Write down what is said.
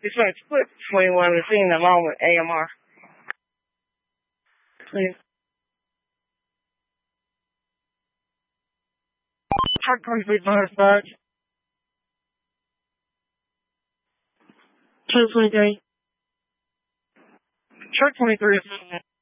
It's like split between one and seeing them on with AMR. Please. Truck 23 on her side. 223. Truck 23 is